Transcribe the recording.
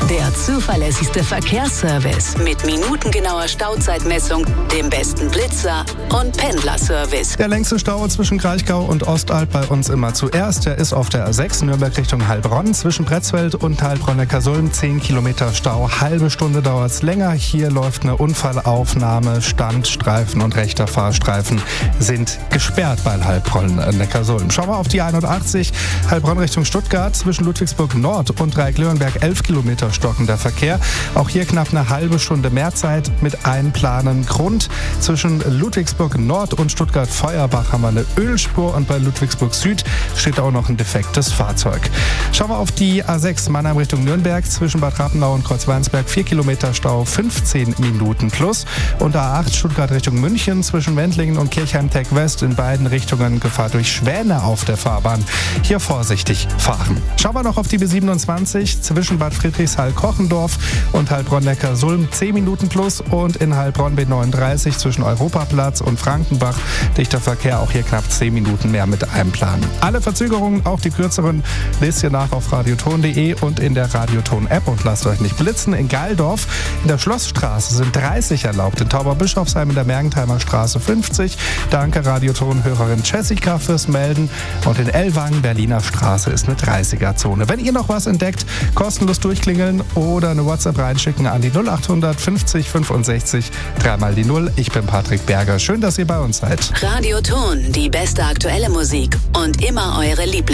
Der zuverlässigste Verkehrsservice mit minutengenauer Stauzeitmessung, dem besten Blitzer und Pendlerservice. Der längste Stau zwischen Kraichgau und Ostalb bei uns immer zuerst. Der ist auf der A6 Nürnberg Richtung Heilbronn. Zwischen Pretzfeld und Heilbronn-Neckarsulm 10 Kilometer Stau. Halbe Stunde dauert es länger. Hier läuft eine Unfallaufnahme. Standstreifen und rechter Fahrstreifen sind gesperrt bei Heilbronn-Neckarsulm. Schauen wir auf die 81 Heilbronn Richtung Stuttgart. Zwischen Ludwigsburg Nord und Dreieck-Löwenberg 11 Kilometer stockender Verkehr. Auch hier knapp eine halbe Stunde mehr Zeit mit Einplanen. Grund: zwischen Ludwigsburg Nord und Stuttgart-Feuerbach haben wir eine Ölspur und bei Ludwigsburg Süd steht auch noch ein defektes Fahrzeug. Schauen wir auf die A6 Mannheim Richtung Nürnberg. Zwischen Bad Rappenau und Kreuzweinsberg 4 Kilometer Stau, 15 Minuten plus. Und A8 Stuttgart Richtung München zwischen Wendlingen und Kirchheim-Tech West in beiden Richtungen Gefahr durch Schwäne auf der Fahrbahn. Hier vorsichtig fahren. Schauen wir noch auf die B27 zwischen Bad Friedrichshall-Kochendorf und Heilbronn-Neckarsulm 10 Minuten plus und in Heilbronn B39 zwischen Europaplatz und Frankenbach dichter Verkehr, auch hier knapp 10 Minuten mehr mit Einplanen. Alle Verzögerungen, auch die kürzeren, lest ihr nach auf radioton.de und in der Radioton-App und lasst euch nicht blitzen. In Geildorf in der Schlossstraße sind 30 erlaubt, in Tauberbischofsheim in der Mergentheimer Straße 50. Danke Radioton-Hörerin Jessica fürs Melden und in Ellwangen Berliner Straße ist eine 30er-Zone. Wenn ihr noch was entdeckt, kostenlos durchklingeln oder eine WhatsApp reinschicken an die 0800 50 65 3 mal die 0. Ich bin Patrick Berger. Schön, dass ihr bei uns seid. Radioton, die beste aktuelle Musik und immer eure Lieblings